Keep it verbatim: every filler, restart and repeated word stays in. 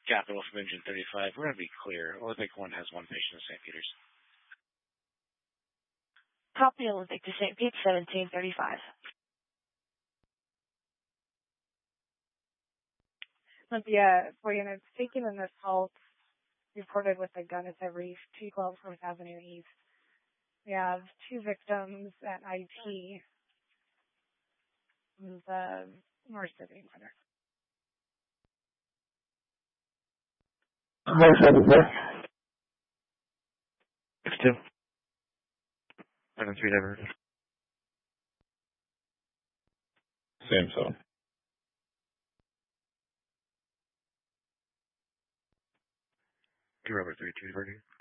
Capital from Engine thirty-five. We're going to be clear. Olympic one has one patient in Saint Peter's. Copy Olympic to Saint Pete, seventeen thirty-five. Olympia, four units taken in this halt, reported with a gun at every two twelve Fourth Avenue East. We have two victims at I T in the North City corner. North City, sir. six two. seven three diversion. Same zone. Two Robert three two diversion.